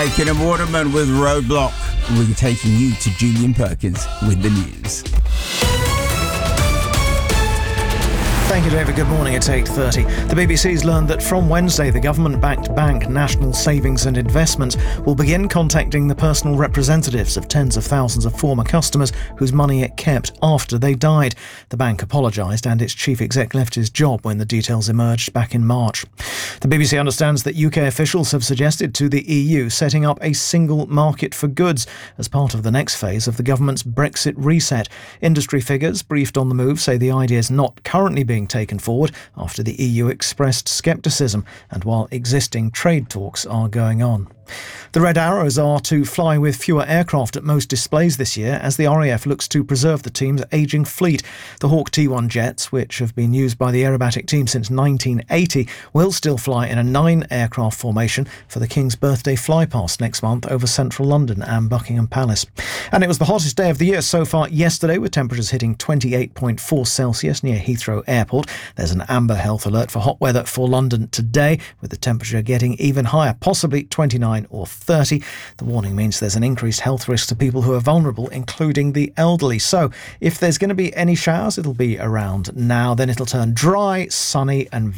Taking a Waterman with Roadblock. We're taking you to Julian Perkins with the news. Thank you, David. Good morning. It's 8:30. The BBC's learned that from Wednesday, the government-backed bank National Savings and Investments will begin contacting the personal representatives of tens of thousands of former customers whose money it kept after they died. The bank apologised and its chief exec left his job when the details emerged back in March. The BBC understands that UK officials have suggested to the EU setting up a single market for goods as part of the next phase of the government's Brexit reset. Industry figures briefed on the move say the idea is not currently being taken forward after the EU expressed scepticism and while existing trade talks are going on. The Red Arrows are to fly with fewer aircraft at most displays this year as the RAF looks to preserve the team's ageing fleet. The Hawk T1 jets, which have been used by the aerobatic team since 1980, will still fly in a 9-aircraft formation for the King's birthday flypast next month over central London and Buckingham Palace. And it was the hottest day of the year so far yesterday, with temperatures hitting 28.4 Celsius near Heathrow Airport. There's an amber health alert for hot weather for London today, with the temperature getting even higher, possibly 29 or 30. The warning means there's an increased health risk to people who are vulnerable, including the elderly. So if there's going to be any showers, it'll be around now. Then it'll turn dry, sunny and